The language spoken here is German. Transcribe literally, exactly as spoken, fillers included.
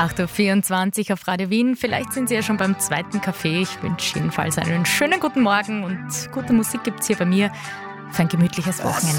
acht Uhr vierundzwanzig auf Radio Wien. Vielleicht sind Sie ja schon beim zweiten Kaffee. Ich wünsche jedenfalls einen schönen guten Morgen und gute Musik gibt es hier bei mir für ein gemütliches Wochenende.